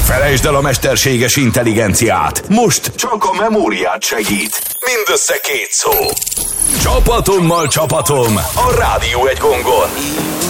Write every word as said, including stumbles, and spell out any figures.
Felejtsd el a mesterséges intelligenciát. Most csak a memóriát segít. Mindössze két szó. Csapatommal csapatom a Rádió egy gongon.